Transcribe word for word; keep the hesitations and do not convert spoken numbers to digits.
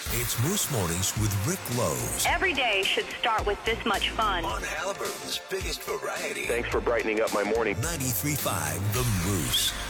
It's Moose Mornings with Rick Lowe's. Every day should start with this much fun. On Halliburton's biggest variety. Thanks for brightening up my morning. ninety-three point five The Moose.